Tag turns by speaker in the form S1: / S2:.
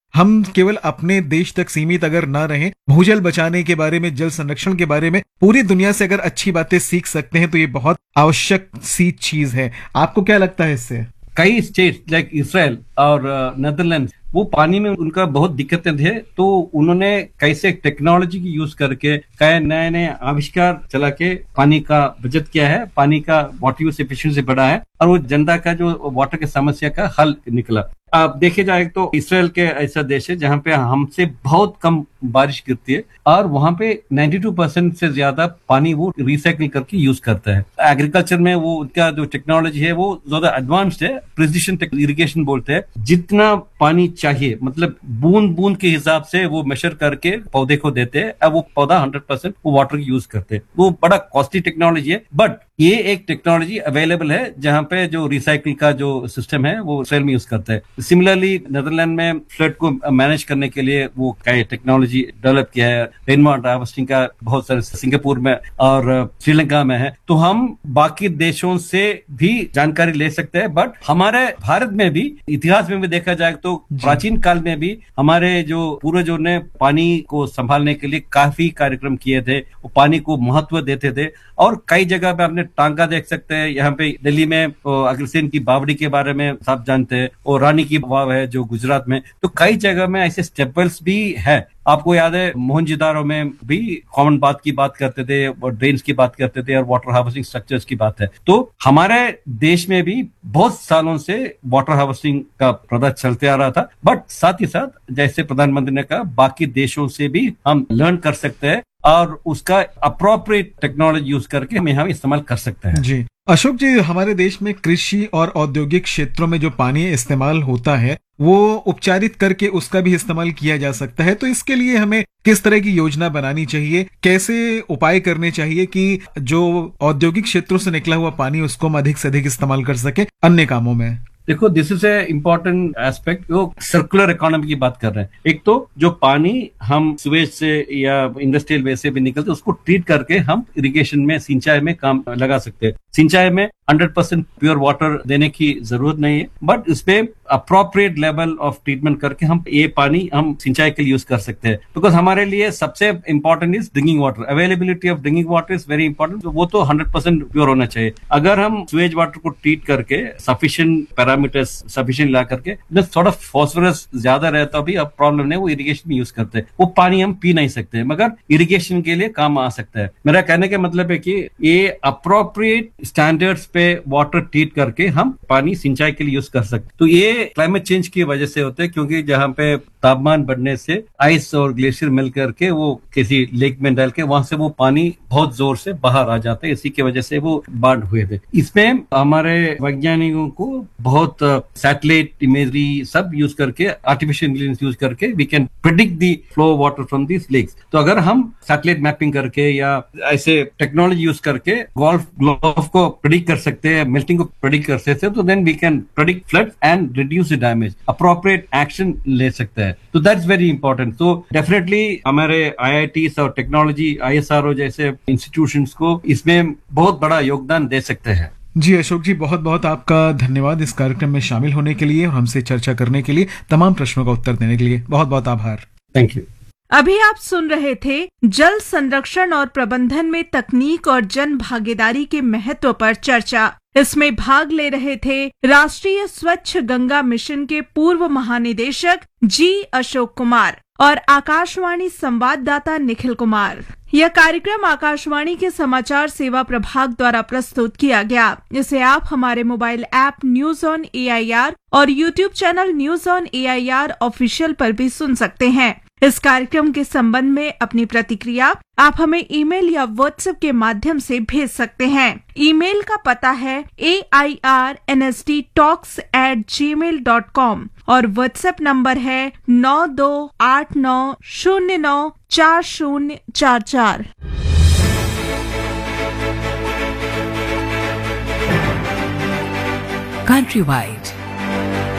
S1: हम केवल अपने देश तक सीमित अगर ना रहें, भूजल बचाने के बारे में, जल संरक्षण के बारे में पूरी दुनिया से अगर अच्छी बातें सीख सकते हैं तो ये बहुत आवश्यक सी चीज है। आपको क्या लगता है इससे?
S2: कई स्टेट लाइक इसराइल और नेदरलैंड, वो पानी में उनका बहुत दिक्कतें थे, तो उन्होंने कैसे टेक्नोलॉजी की यूज करके कई नए नए आविष्कार चला के पानी का बचत किया है, पानी का वाटर यूज एफिशिएंसी बढ़ा है, और वो जनता का जो वाटर की समस्या का हल निकला। आप देखे जाए तो इसराइल के ऐसा देश है जहाँ पे हमसे बहुत कम बारिश गिरती है, और वहां पे 92% से ज्यादा पानी वो रिसाइकिल करके यूज करता है। एग्रीकल्चर में वो उनका जो टेक्नोलॉजी है वो ज्यादा एडवांस्ड है, प्रिसिशन इरिगेशन बोलते हैं। जितना पानी चाहिए, मतलब बूंद बूंद के हिसाब से वो मेजर करके पौधे को देते हैं, अब वो पौधा 100% वो वाटर की यूज करते हैं। वो बड़ा कॉस्टली टेक्नोलॉजी है, बट ये एक टेक्नोलॉजी अवेलेबल है जहां पे जो रिसाइकिल का जो सिस्टम है वो इसराइल में यूज करता है। सिमिलरली नेदरलैंड में फ्लड को मैनेज करने के लिए वो कई टेक्नोलॉजी डेवलप किया है। रेन वाटर हार्वेस्टिंग का बहुत सारे सिंगापुर में और श्रीलंका में है। तो हम बाकी देशों से भी जानकारी ले सकते हैं, बट हमारे भारत में भी इतिहास में भी देखा जाए तो प्राचीन काल में भी हमारे जो पूर्वजों ने पानी को संभालने के लिए काफी कार्यक्रम किए थे, वो पानी को महत्व देते थे। और कई जगह पे आपने टांका देख सकते हैं, यहाँ पे दिल्ली में अग्रसेन की बावड़ी के बारे में सब जानते हैं, और रानी की वाव है जो गुजरात में। तो कई जगह में ऐसे स्टेपल्स भी है। आपको याद है मोहनजोदारो में भी कॉमन बात की बात करते थे, और ड्रेन्स की बात करते थे, और वाटर हार्वेस्टिंग स्ट्रक्चर्स की बात है। तो हमारे देश में भी बहुत सालों से वाटर हार्वेस्टिंग का प्रोजेक्ट चलते आ रहा था, बट साथ ही साथ जैसे प्रधानमंत्री ने कहा, बाकी देशों से भी हम लर्न कर सकते हैं और उसका अप्रोप्रिएट टेक्नोलॉजी यूज करके हम यहाँ इस्तेमाल कर सकते हैं।
S1: जी अशोक जी, हमारे देश में कृषि और औद्योगिक क्षेत्रों में जो पानी इस्तेमाल होता है वो उपचारित करके उसका भी इस्तेमाल किया जा सकता है। तो इसके लिए हमें किस तरह की योजना बनानी चाहिए, कैसे उपाय करने चाहिए कि जो औद्योगिक क्षेत्रों से निकला हुआ पानी उसको हम अधिक से अधिक इस्तेमाल कर सके अन्य कामों में?
S2: देखो, this is a important aspect. वो सर्कुलर इकोनॉमी की बात कर रहे हैं। एक तो जो पानी हम सुवेज से या इंडस्ट्रियल वेस्ट से भी निकलते, उसको ट्रीट करके हम इरिगेशन में, सिंचाई में काम लगा सकते हैं। सिंचाई में 100% प्योर वाटर देने की जरूरत नहीं है, बट इसपे अप्रोप्रिएट लेवल ऑफ ट्रीटमेंट करके हम ये पानी हम सिंचाई के लिए यूज कर सकते हैं। बिकॉज हमारे लिए सबसे important is drinking water. Availability of drinking water is very important. वो तो 100% प्योर होना चाहिए। अगर हम सुवेज वाटर को ट्रीट करके सफिशिएंट पैरामीटर्स सफिशिएंट ला करके, थोड़ा फॉस्फोरस ज्यादा रहता भी अब प्रॉब्लम नहीं, वो इरिगेशन में यूज करते हैं। वो पानी हम पी नहीं सकते, मगर इरिगेशन के लिए काम आ सकता है। मेरा कहने का मतलब है कि ये अप्रोप्रिएट स्टैंडर्ड्स पे वाटर ट्रीट करके हम पानी सिंचाई के लिए यूज कर सकते। तो ये क्लाइमेट चेंज की वजह से होते हैं, क्योंकि जहां पे तापमान बढ़ने से आइस और ग्लेशियर मिल करके वो किसी लेक में डाल के वहां से वो पानी बहुत जोर से बाहर आ जाता है। इसी की वजह से वो बाढ़ हुए थे। इसमें हमारे वैज्ञानिकों को बहुत सैटेलाइट इमेजरी सब यूज करके, आर्टिफिशियल इंटेलिजेंस यूज करके we can predict the flow water from this lakes. तो अगर हम सैटेलाइट मैपिंग करके या ऐसे टेक्नोलॉजी यूज करके गोल्फ ग्लोव को प्रेडिक्ट कर सकते हैं, मेल्टिंग को प्रेडिक्ट कर सकते हैं, तो then we can predict flood and reduce the damage, appropriate action ले सकते हैं। तो दैट्स वेरी इंपॉर्टेंट। तो डेफिनेटली हमारे IITs और टेक्नोलॉजी ISRO जैसे इंस्टीट्यूशंस को इसमें बहुत बड़ा योगदान दे सकते हैं।
S1: जी अशोक जी, बहुत बहुत आपका धन्यवाद इस कार्यक्रम में शामिल होने के लिए और हमसे चर्चा करने के लिए, तमाम प्रश्नों का उत्तर देने के लिए बहुत बहुत आभार।
S2: Thank you.
S3: अभी आप सुन रहे थे जल संरक्षण और प्रबंधन में तकनीक और जन भागीदारी के महत्व पर चर्चा। इसमें भाग ले रहे थे राष्ट्रीय स्वच्छ गंगा मिशन के पूर्व महानिदेशक जी अशोक कुमार और आकाशवाणी संवाददाता निखिल कुमार। यह कार्यक्रम आकाशवाणी के समाचार सेवा प्रभाग द्वारा प्रस्तुत किया गया। इसे आप हमारे mobile app news on AIR और YouTube channel news on AIR official पर भी सुन सकते हैं। इस कार्यक्रम के संबंध में अपनी प्रतिक्रिया आप हमें ईमेल या व्हाट्सएप के माध्यम से भेज सकते हैं। ईमेल का पता है airnsttalks@gmail.com और व्हाट्सएप नंबर है 9289094044।
S4: Countrywide